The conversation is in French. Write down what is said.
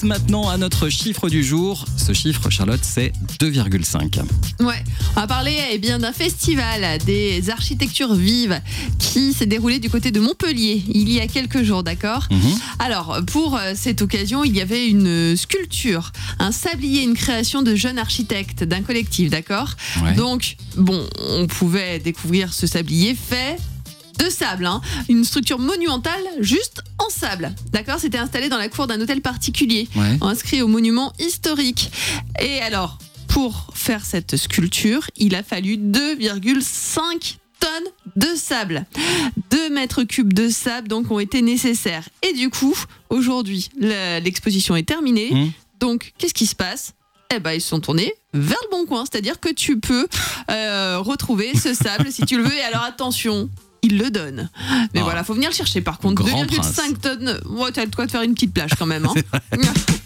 passe maintenant à notre chiffre du jour. Ce chiffre, Charlotte, c'est 2,5. Ouais, on va parler d'un festival des architectures vives qui s'est déroulé du côté de Montpellier il y a quelques jours, d'accord ? Alors, pour cette occasion, il y avait une sculpture, un sablier, une création de jeunes architectes d'un collectif, d'accord ? Ouais. Donc, on pouvait découvrir ce sablier fait de sable, une structure monumentale juste en sable. D'accord ? C'était installé dans la cour d'un hôtel particulier, inscrit au monument historique. Et alors, pour faire cette sculpture, il a fallu 2,5 tonnes de sable. 2 mètres cubes de sable donc ont été nécessaires. Et du coup, aujourd'hui, l'exposition est terminée. Donc, qu'est-ce qui se passe ? Ils se sont tournés vers le bon coin. C'est-à-dire que tu peux retrouver ce sable si tu le veux. Et alors, attention, il le donne. Mais voilà, faut venir le chercher par contre. 2,5 tonnes, t'as le temps de faire une petite plage quand même.